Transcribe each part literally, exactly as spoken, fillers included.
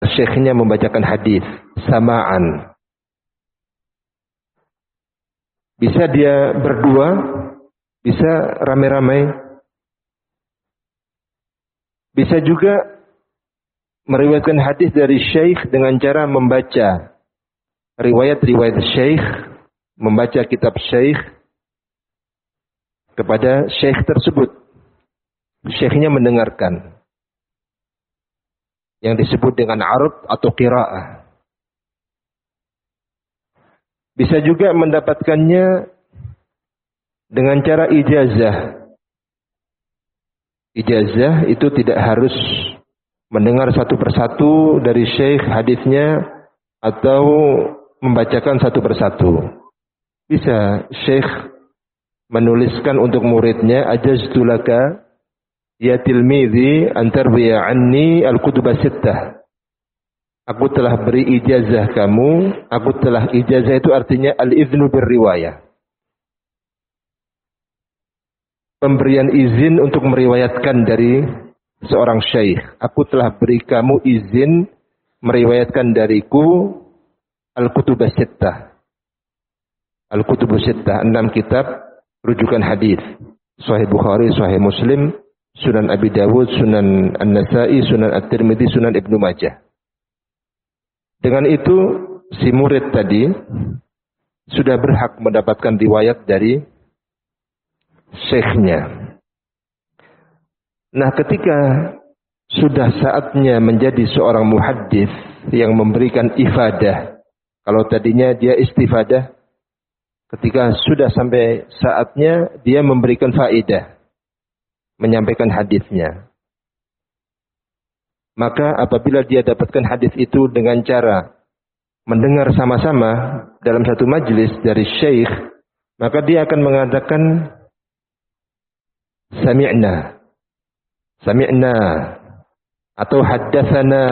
syekhnya membacakan hadis sama'an. Bisa dia berdua, bisa ramai-ramai. Bisa juga meriwayatkan hadis dari syekh dengan cara membaca riwayat-riwayat syekh, membaca kitab syekh kepada syekh tersebut. Syekhnya mendengarkan. Yang disebut dengan arab atau qiraah. Bisa juga mendapatkannya dengan cara ijazah. Ijazah itu tidak harus mendengar satu persatu dari syekh hadisnya atau membacakan satu persatu. Bisa syekh menuliskan untuk muridnya, ajaztu laka ya tilmidhi antarwiya anni al-kutub as-sittah. Aku telah beri ijazah kamu, aku telah ijazah itu artinya al-iznu bir-riwayah. Pemberian izin untuk meriwayatkan dari seorang syekh. Aku telah beri kamu izin meriwayatkan dariku al-kutub as-sittah. Al-kutub as-sittah, enam kitab rujukan hadis. Sahih Bukhari, Sahih Muslim, Sunan Abi Dawud, Sunan An-Nasa'i, Sunan At-Tirmidzi, Sunan Ibnu Majah. Dengan itu, si murid tadi sudah berhak mendapatkan riwayat dari syekhnya. Nah, ketika sudah saatnya menjadi seorang muhaddits yang memberikan ifadah, kalau tadinya dia istifadah, ketika sudah sampai saatnya dia memberikan faedah, menyampaikan hadisnya. Maka apabila dia dapatkan hadis itu dengan cara mendengar sama-sama dalam satu majlis dari syekh, maka dia akan mengatakan sami'na, sami'na atau haddatsana.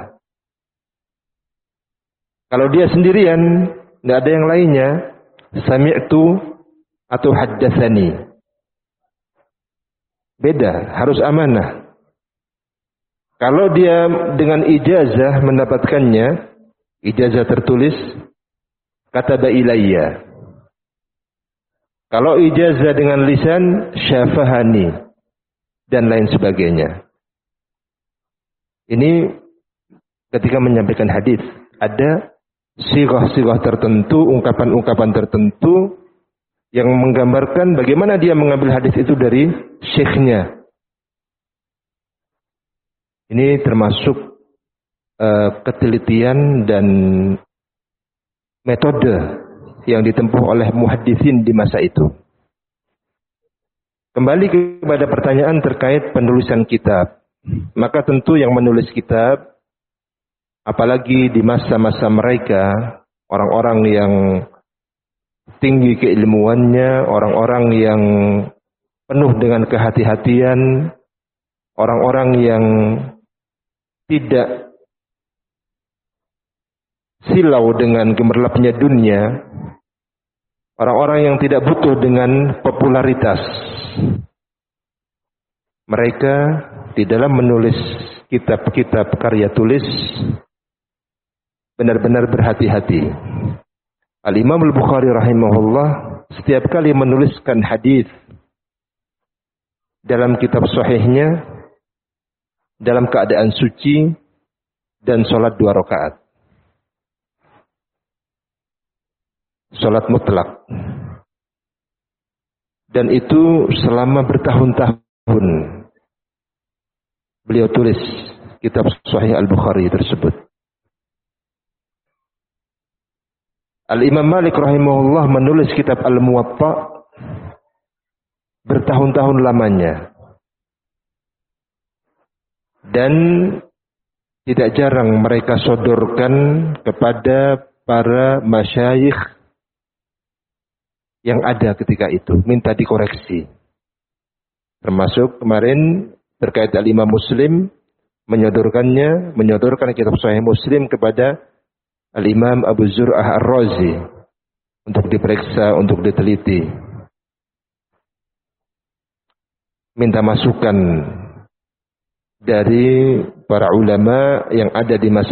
Kalau dia sendirian, tidak ada yang lainnya, sami'tu atau haddatsani. Beda, harus amanah. Kalau dia dengan ijazah mendapatkannya, ijazah tertulis, kataba ilayya. Kalau ijazah dengan lisan, syafahani, dan lain sebagainya. Ini ketika menyampaikan hadis, ada sirah-sirah tertentu, ungkapan-ungkapan tertentu, yang menggambarkan bagaimana dia mengambil hadis itu dari syekhnya. Ini termasuk uh, ketelitian dan metode yang ditempuh oleh muhaddisin di masa itu. Kembali kepada pertanyaan terkait penulisan kitab. Maka tentu yang menulis kitab, apalagi di masa-masa mereka, orang-orang yang tinggi keilmuannya, orang-orang yang penuh dengan kehati-hatian, orang-orang yang tidak silau dengan gemerlapnya dunia, orang-orang yang tidak butuh dengan popularitas. Mereka di dalam menulis kitab-kitab karya tulis benar-benar berhati-hati. Al-Imam Al-Bukhari rahimahullah setiap kali menuliskan hadis dalam kitab sahihnya dalam keadaan suci dan sholat dua rakaat. Sholat mutlak. Dan itu selama bertahun-tahun beliau tulis kitab sahih Al-Bukhari tersebut. Al-Imam Malik rahimahullah menulis kitab Al-Muwatta bertahun-tahun lamanya. Dan tidak jarang mereka sodorkan kepada para masyayikh yang ada ketika itu, minta dikoreksi. Termasuk kemarin terkait Al-Imam Muslim menyodorkannya, menyodorkan kitab Sahih Muslim kepada Al-Imam Abu Zur'ah Ar-Razi untuk diperiksa, untuk diteliti. Minta masukan dari para ulama yang ada di masa